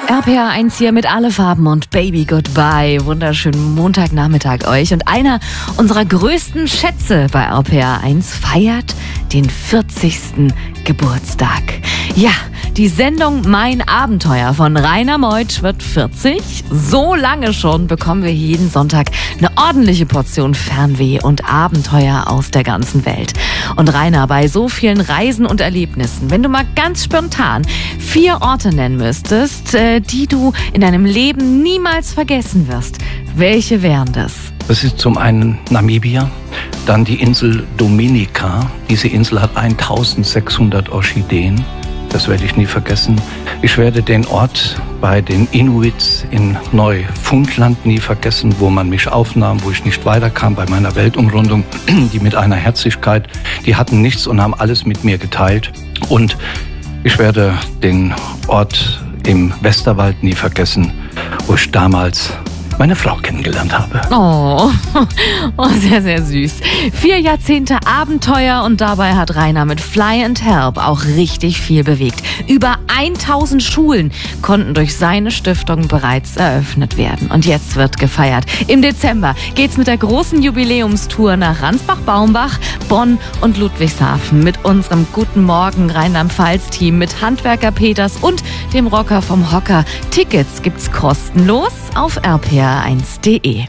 RPA 1 hier mit Alle Farben und Baby Goodbye. Wunderschönen Montagnachmittag euch. Und einer unserer größten Schätze bei RPA 1 feiert den 40. Geburtstag. Ja, die Sendung Mein Abenteuer von Rainer Meutsch wird 40. So lange schon bekommen wir jeden Sonntag eine ordentliche Portion Fernweh und Abenteuer aus der ganzen Welt. Und Rainer, bei so vielen Reisen und Erlebnissen, wenn du mal ganz spontan 4 Orte nennen müsstest, die du in deinem Leben niemals vergessen wirst, welche wären das? Das ist zum einen Namibia, dann die Insel Dominica. Diese Insel hat 1600 Orchideen. Das werde ich nie vergessen. Ich werde den Ort bei den Inuits in Neufundland nie vergessen, wo man mich aufnahm, wo ich nicht weiterkam bei meiner Weltumrundung. Die mit einer Herzlichkeit, die hatten nichts und haben alles mit mir geteilt. Und ich werde den Ort im Westerwald nie vergessen, wo ich damals meine Frau kennengelernt habe. Oh, sehr, sehr süß. 4 Jahrzehnte Abenteuer und dabei hat Rainer mit Fly and Help auch richtig viel bewegt. Über 1000 Schulen konnten durch seine Stiftung bereits eröffnet werden. Und jetzt wird gefeiert. Im Dezember geht's mit der großen Jubiläumstour nach Ransbach-Baumbach, Bonn und Ludwigshafen mit unserem Guten Morgen Rheinland-Pfalz-Team, mit Handwerker Peters und dem Rocker vom Hocker. Tickets gibt's kostenlos auf rpa1.de.